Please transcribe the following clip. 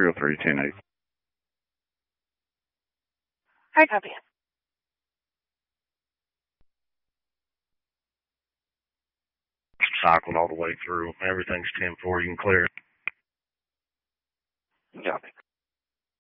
303-10-8. Hi, copy. Cycled all the way through. Everything's 10-4. You can clear it.